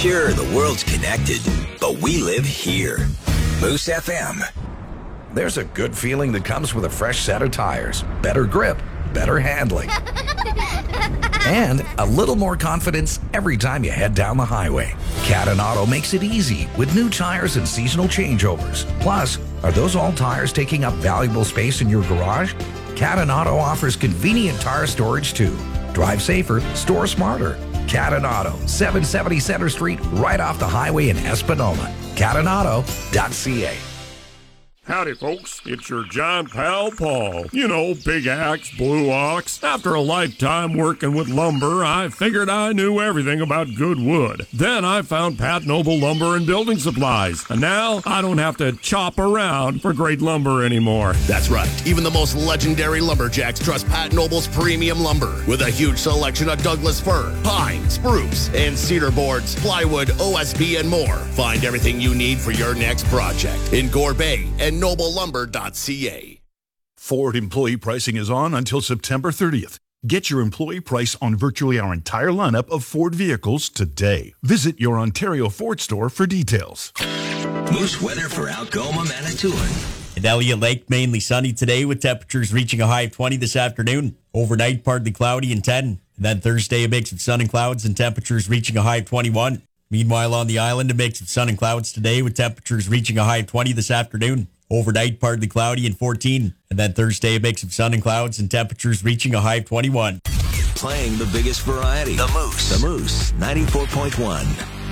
Sure, the world's connected, but we live here. Moose FM. There's a good feeling that comes with a fresh set of tires, better grip, better handling, and a little more confidence every time you head down the highway. Cadden Auto makes it easy with new tires and seasonal changeovers. Plus, are those old tires taking up valuable space in your garage? Cadden Auto offers convenient tire storage too. Drive safer, store smarter. Cadden Auto, 770 Center Street, right off the highway in Espanola. CaddenAuto.ca. Howdy, folks. It's your giant pal, Paul. You know, big axe, blue ox. After a lifetime working with lumber, I figured I knew everything about good wood. Then I found Pat Noble Lumber and Building Supplies. And now I don't have to chop around for great lumber anymore. That's right. Even the most legendary lumberjacks trust Pat Noble's premium lumber. With a huge selection of Douglas fir, pine, spruce, and cedar boards, plywood, OSB, and more. Find everything you need for your next project in Gore Bay and noblelumber.ca. Ford employee pricing is on until September 30th. Get your employee price on virtually our entire lineup of Ford vehicles today. Visit your Ontario Ford store for details. Moose weather for Algoma, Manitoulin. In Elliott Lake, mainly sunny today with temperatures reaching a high of 20 this afternoon. Overnight, partly cloudy and 10. And then Thursday, a mix of sun and clouds and temperatures reaching a high of 21. Meanwhile, on the island, a mix of sun and clouds today with temperatures reaching a high of 20 this afternoon. Overnight, partly cloudy and 14. And then Thursday, a mix of sun and clouds and temperatures reaching a high of 21. Playing the biggest variety. The Moose. The Moose, 94.1.